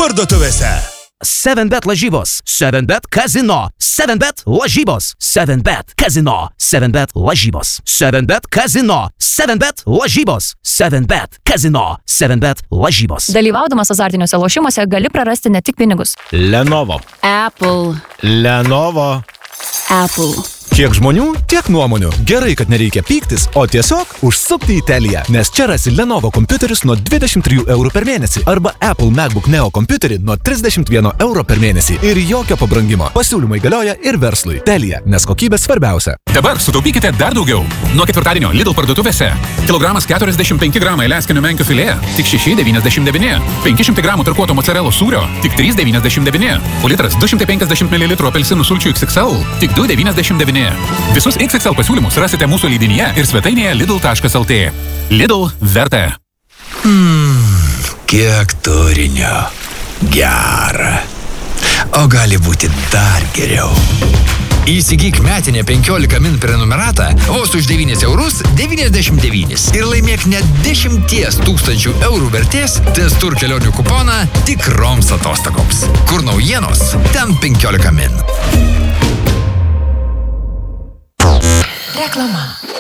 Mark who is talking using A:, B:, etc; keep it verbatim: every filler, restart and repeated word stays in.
A: parduotuvėse.
B: seven bet lažybos, seven bet kazino, seven bet lažybos, seven bet kazino, seven bet lažybos, seven bet kazino, seven bet lažybos, seven bet kazino, seven bet lažybos.
C: Dalyvaudamas azartiniuose lošimuose gali prarasti ne tik pinigus.
D: Lenovo.
C: Apple.
D: Lenovo.
C: Apple.
A: Kiek žmonių, tiek nuomonių. Gerai, kad nereikia pyktis, o tiesiog užsukti į Teliją, nes čia rasi Lenovo kompiuterius nuo dvidešimt trijų eurų per mėnesį arba Apple MacBook Neo kompiuterį nuo trisdešimt vieno euro per mėnesį ir jokio pabrangimo. Pasiūlymai galioja ir verslui. Telija, nes kokybė svarbiausia.
E: Dabar sutaupykite dar daugiau. Nuo ketvirtadienio Lidl parduotuvėse. Kilogramas keturiasdešimt penki gramai leskinių menkių filė, tik šeši devyniasdešimt devyni. penki šimtai gramų tarkuoto mozzarellos sūrio, tik trys devyniasdešimt devyni. O litras du šimtai penkiasdešimt mililitrų apelsinų sulčių X X L, tik du devyniasdešimt devyni. Visus X X L pasiūlymus rasite mūsų leidinyje ir svetainėje lidl taškas lt. Lidl verta.
F: Mmm, kiek turinio. Gera. O gali būti dar geriau. Įsigyk metinę penkiolika min prenumeratą vos už devynis eurus devyniasdešimt devynis ir laimėk net dešimties tūkstančių eurų vertės Testur kelionių kuponą tikroms atostogoms. Kur naujienos, ten penkiolika min.
C: Reklama.